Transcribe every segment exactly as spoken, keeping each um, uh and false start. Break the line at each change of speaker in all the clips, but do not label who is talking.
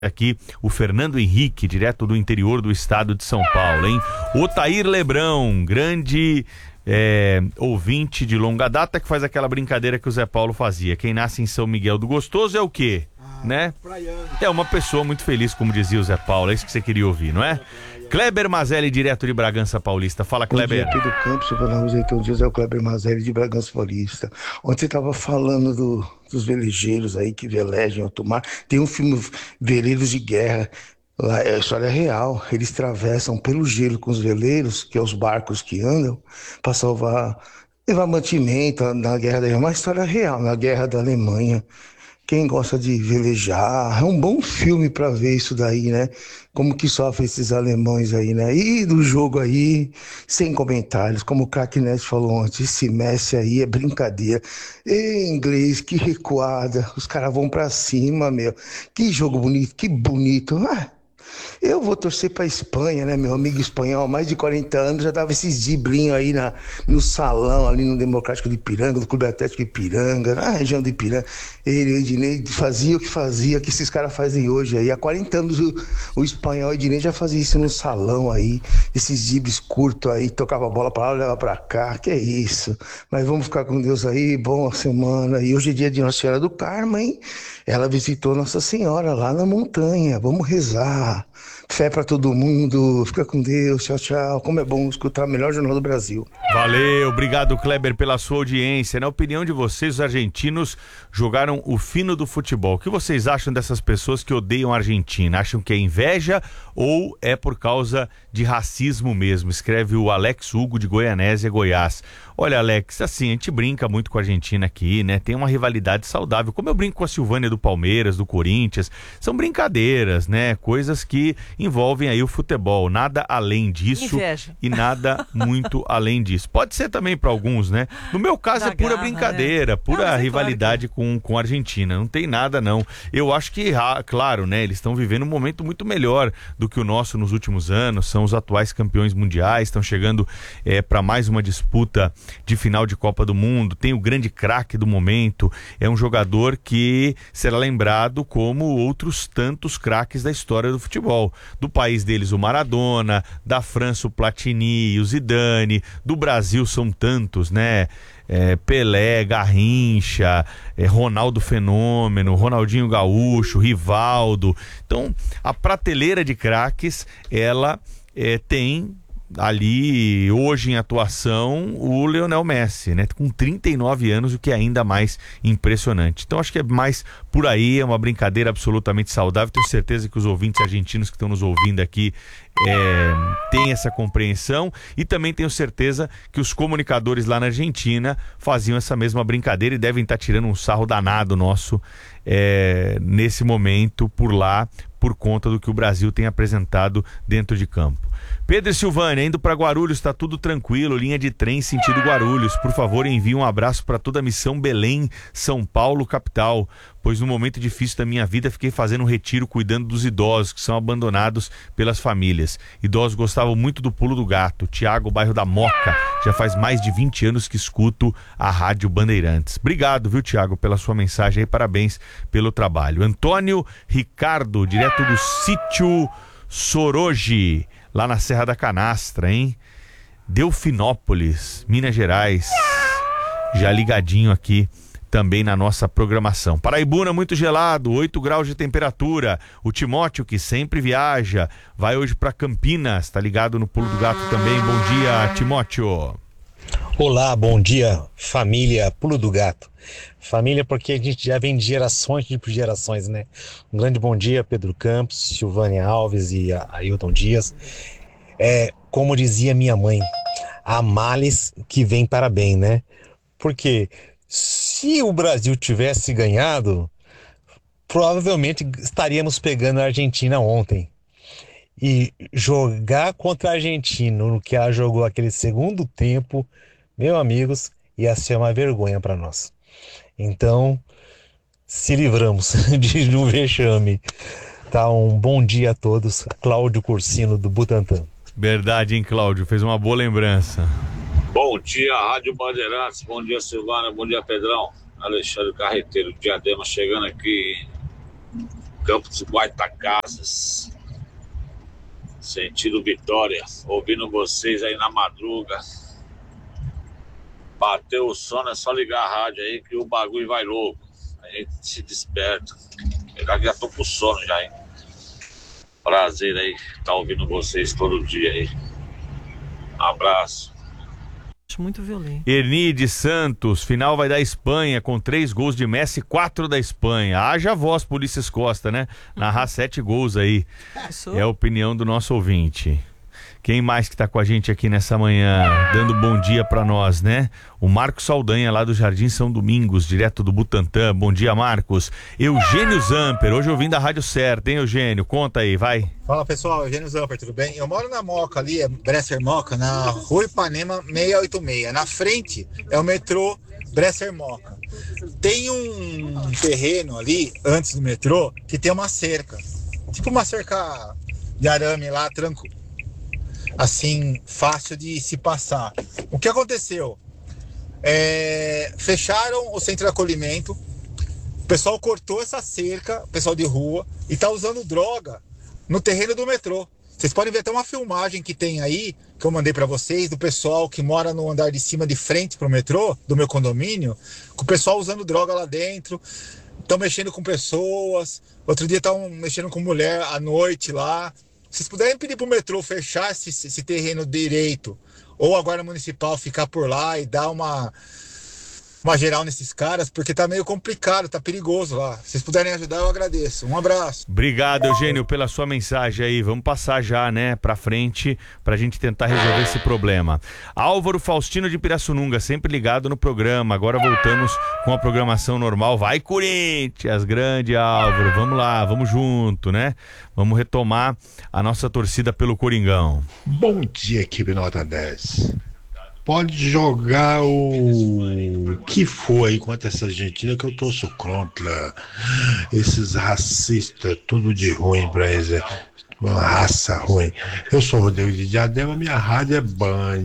Aqui o Fernando Henrique, direto do interior do estado de São Paulo, hein? Otair Lebrão, grande é, ouvinte de longa data, que faz aquela brincadeira que o Zé Paulo fazia. Quem nasce em São Miguel do Gostoso é o quê? Ah, né? É uma pessoa muito feliz, como dizia o Zé Paulo. É isso que você queria ouvir, não é? Kleber Mazelli, direto de Bragança Paulista. Fala, Kleber.
Bom dia, Pedro Campos, Supermercado Então Dias, é o Kleber Mazelli de Bragança Paulista. Ontem você estava falando do, dos velejeiros aí que velejam alto mar. Tem um filme, Veleiros de Guerra, lá, é a história real. Eles atravessam pelo gelo com os veleiros, que é os barcos que andam, para salvar, levar mantimento na Guerra da Alemanha. Uma história real, na Guerra da Alemanha. Quem gosta de velejar, é um bom filme para ver isso daí, né? Como que sofrem esses alemães aí, né? E do jogo aí, sem comentários, como o craque Neto falou ontem, esse Messi aí é brincadeira. E inglês, que recuada, os caras vão para cima, meu. Que jogo bonito, que bonito. Ah, eu vou torcer para Espanha, né? Meu amigo espanhol, mais de quarenta anos, já dava esses driblinhos aí na, no salão, ali no Democrático de Ipiranga, do Clube Atlético de Ipiranga, na região de Ipiranga. Ele, o Ednei, fazia o que fazia, que esses caras fazem hoje aí. Há quarenta anos o, o espanhol Ednei já fazia isso no salão aí, esses dribles curtos aí, tocava a bola para lá, leva para cá, que é isso. Mas vamos ficar com Deus aí, boa semana. E hoje é dia de Nossa Senhora do Carmo, hein? Ela visitou Nossa Senhora lá na montanha, vamos rezar. Fé pra todo mundo, fica com Deus, tchau, tchau. Como é bom escutar o melhor jornal do Brasil.
Valeu, obrigado, Kleber, pela sua audiência. Na opinião de vocês, os argentinos jogaram o fino do futebol. O que vocês acham dessas pessoas que odeiam a Argentina? Acham que é inveja ou é por causa de racismo mesmo? Escreve o Alex Hugo de Goianésia, Goiás. Olha, Alex, assim, a gente brinca muito com a Argentina aqui, né? Tem uma rivalidade saudável, como eu brinco com a Silvânia do Palmeiras, do Corinthians. São brincadeiras, né? Coisas que envolvem aí o futebol. Nada além disso. Inveja. E nada muito além disso. Pode ser também para alguns, né? No meu caso da é pura garra, brincadeira, né? Pura não, rivalidade claro que... com, com a Argentina. Não tem nada, não. Eu acho que, claro, né? Eles estão vivendo um momento muito melhor do que o nosso nos últimos anos. São os atuais campeões mundiais, estão chegando é, para mais uma disputa de final de Copa do Mundo. Tem o grande craque do momento, é um jogador que será lembrado como outros tantos craques da história do futebol. Do país deles o Maradona, da França o Platini, o Zidane, do Brasil são tantos, né? É, Pelé, Garrincha, é, Ronaldo Fenômeno, Ronaldinho Gaúcho, Rivaldo. Então a prateleira de craques, ela é, tem ali hoje em atuação o Lionel Messi, né? Com trinta e nove anos, o que é ainda mais impressionante. Então acho que é mais por aí, é uma brincadeira absolutamente saudável. Tenho certeza que os ouvintes argentinos que estão nos ouvindo aqui é, têm essa compreensão, e também tenho certeza que os comunicadores lá na Argentina faziam essa mesma brincadeira e devem estar tirando um sarro danado nosso é, nesse momento por lá, por conta do que o Brasil tem apresentado dentro de campo. Pedro e Silvânia, indo para Guarulhos, está tudo tranquilo, linha de trem sentido Guarulhos. Por favor, envie um abraço para toda a missão Belém, São Paulo, capital, pois no momento difícil da minha vida fiquei fazendo um retiro cuidando dos idosos que são abandonados pelas famílias. Idosos gostavam muito do Pulo do Gato. Tiago, bairro da Moca, já faz mais de vinte anos que escuto a Rádio Bandeirantes. Obrigado, viu, Tiago, pela sua mensagem e parabéns pelo trabalho. Antônio Ricardo, direto do sítio Soroji, lá na Serra da Canastra, hein? Delfinópolis, Minas Gerais. Já ligadinho aqui também na nossa programação. Paraibuna, muito gelado, oito graus de temperatura. O Timóteo, que sempre viaja, vai hoje para Campinas, tá ligado no Pulo do Gato também. Bom dia, Timóteo.
Olá, bom dia, família Pulo do Gato. Família, porque a gente já vem de gerações de gerações, né? Um grande bom dia, Pedro Campos, Silvânia Alves e Ailton Dias. É, como dizia minha mãe, há males que vem para bem, né? Porque se o Brasil tivesse ganhado, provavelmente estaríamos pegando a Argentina ontem. E jogar contra a Argentina no que ela jogou aquele segundo tempo, meus amigos, ia ser uma vergonha para nós. Então, se livramos de um vexame. Tá, um bom dia a todos. Cláudio Cursino, do Butantã.
Verdade, hein, Cláudio? Fez uma boa lembrança.
Bom dia, Rádio Bandeirantes. Bom dia, Silvana. Bom dia, Pedrão. Alexandre Carreteiro, Diadema, chegando aqui. Campos de Goitacazes, sentido Vitória, ouvindo vocês aí na madruga. Bateu o sono, é só ligar a rádio aí que o bagulho vai louco. A gente se desperta. Eu já tô com sono já, hein? Prazer aí estar ouvindo vocês todo dia aí. Abraço.
Acho muito violento.
Erni de Santos, final vai dar Espanha com três gols de Messi e quatro da Espanha. Haja voz, Polícias Costa, né? Narrar sete gols aí.
Isso.
É a opinião do nosso ouvinte. Quem mais que tá com a gente aqui nessa manhã, dando bom dia pra nós, né? O Marcos Saldanha, lá do Jardim São Domingos, direto do Butantã. Bom dia, Marcos. Eugênio Zamper, hoje eu vim da Rádio Certa, hein, Eugênio? Conta aí, vai.
Fala, pessoal, Eugênio Zamper, tudo bem? Eu moro na Moca ali, é Bresser Moca, na Rua Ipanema seiscentos e oitenta e seis. Na frente é o metrô Bresser Moca. Tem um terreno ali, antes do metrô, que tem uma cerca. Tipo uma cerca de arame lá, tranquilo. Assim, fácil de se passar. O que aconteceu? É, fecharam o centro de acolhimento, o pessoal cortou essa cerca, o pessoal de rua, e tá usando droga no terreno do metrô. Vocês podem ver até uma filmagem que tem aí, que eu mandei pra vocês, do pessoal que mora no andar de cima de frente pro metrô, do meu condomínio, com o pessoal usando droga lá dentro, estão mexendo com pessoas. Outro dia estavam mexendo com mulher à noite lá. Se vocês puderem pedir pro metrô fechar esse, esse terreno direito, ou a Guarda Municipal ficar por lá e dar uma, uma geral nesses caras, porque tá meio complicado, tá perigoso lá. Se vocês puderem ajudar, eu agradeço. Um abraço.
Obrigado, Eugênio, pela sua mensagem aí. Vamos passar já, né, pra frente, pra gente tentar resolver esse problema. Álvaro Faustino de Pirassununga, sempre ligado no programa. Agora voltamos com a programação normal. Vai, Corinthians, grande Álvaro. Vamos lá, vamos junto, né? Vamos retomar a nossa torcida pelo Coringão.
Bom dia, equipe Nota dez. Pode jogar o que for aí contra essa Argentina, que eu torço contra. Esses racistas, tudo de ruim pra eles, uma raça ruim. Eu sou o Rodrigo de Diadema, minha rádio é Band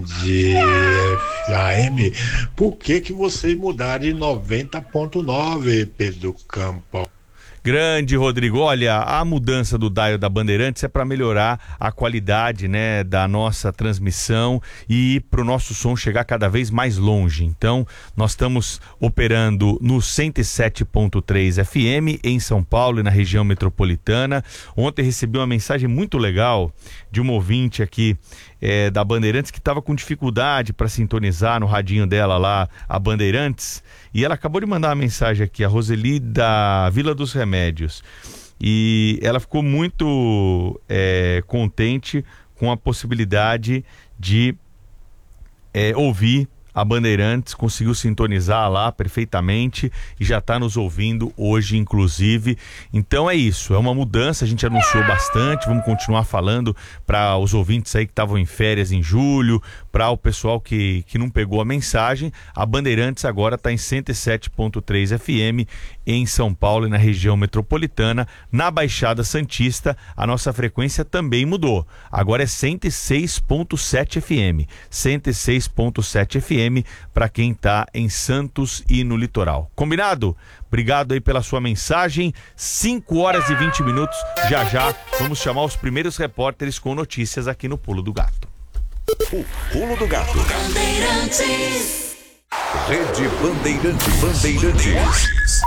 F A M. Por que que vocês mudaram de noventa ponto nove, Pedro Campos?
Grande, Rodrigo. Olha, a mudança do dial da Bandeirantes é para melhorar a qualidade, né, da nossa transmissão e para o nosso som chegar cada vez mais longe. Então, nós estamos operando no cento e sete ponto três F M em São Paulo e na região metropolitana. Ontem recebi uma mensagem muito legal de uma ouvinte aqui é, da Bandeirantes que estava com dificuldade para sintonizar no radinho dela lá, a Bandeirantes. E ela acabou de mandar uma mensagem aqui, a Roseli da Vila dos Remédios. E ela ficou muito é, contente com a possibilidade de é, ouvir a Bandeirantes, conseguiu sintonizar lá perfeitamente e já está nos ouvindo hoje, inclusive. Então é isso, é uma mudança, a gente anunciou bastante, vamos continuar falando para os ouvintes aí que estavam em férias em julho, para o pessoal que, que não pegou a mensagem. A Bandeirantes agora está em cento e sete ponto três F M em São Paulo e na região metropolitana. Na Baixada Santista, a nossa frequência também mudou. Agora é cento e seis ponto sete F M. cento e seis ponto sete F M para quem está em Santos e no litoral. Combinado? Obrigado aí pela sua mensagem. cinco horas e vinte minutos. Já já vamos chamar os primeiros repórteres com notícias aqui no Pulo do Gato.
O Pulo do Gato. Bandeirantes. Rede Bandeirante Bandeirantes.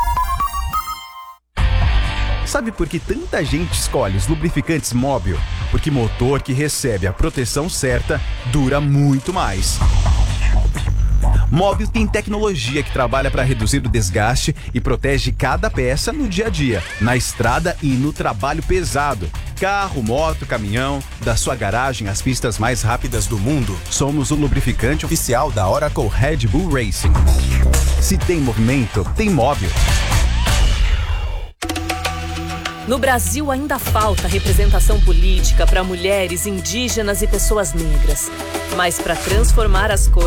Sabe por que tanta gente escolhe os lubrificantes Móbil? Porque motor que recebe a proteção certa dura muito mais. Móbil tem tecnologia que trabalha para reduzir o desgaste e protege cada peça no dia a dia, na estrada e no trabalho pesado. Carro, moto, caminhão, da sua garagem às pistas mais rápidas do mundo, somos o lubrificante oficial da Oracle Red Bull Racing. Se tem movimento, tem Móbil.
No Brasil ainda falta representação política para mulheres, indígenas e pessoas negras. Mas para transformar as coisas